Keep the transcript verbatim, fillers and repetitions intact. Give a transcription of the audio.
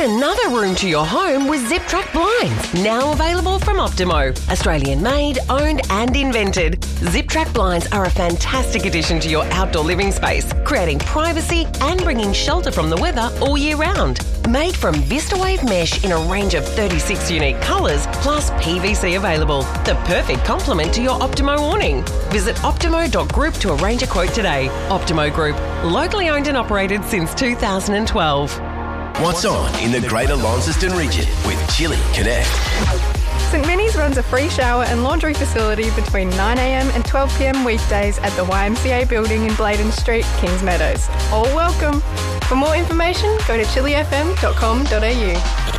Add another room to your home with Zip Track blinds, now available from Optimo. Australian made, owned and invented. Zip Track blinds are a fantastic addition to your outdoor living space, creating privacy and bringing shelter from the weather all year round. Made from VistaWave mesh in a range of thirty-six unique colours, plus P V C available. The perfect complement to your Optimo awning. Visit optimo dot group to arrange a quote today. Optimo Group, locally owned and operated since two thousand twelve. What's on in the Greater Launceston region with Chili Connect? St Minnie's runs a free shower and laundry facility between nine a m and twelve p m weekdays at the Y M C A building in Bladen Street, Kings Meadows. All welcome. For more information, go to chili f m dot com dot a u.